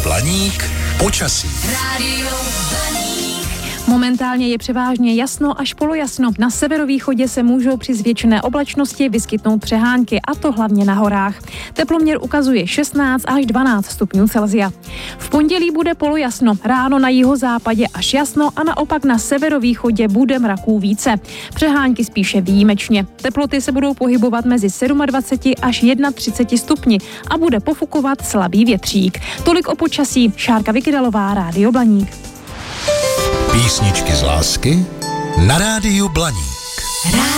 Blaník počasí. Momentálně je převážně jasno až polojasno. Na severovýchodě se můžou při zvětšené oblačnosti vyskytnout přehánky, a to hlavně na horách. Teploměr ukazuje 16 až 12 stupňů Celsia. V pondělí bude polojasno, ráno na jihozápadě až jasno a naopak na severovýchodě bude mraků více. Přehánky spíše výjimečně. Teploty se budou pohybovat mezi 27 až 31 stupni a bude pofukovat slabý větřík. Tolik o počasí. Šárka Vykydalová, Rádio Blaník. Písničky z lásky na Rádiu Blaník.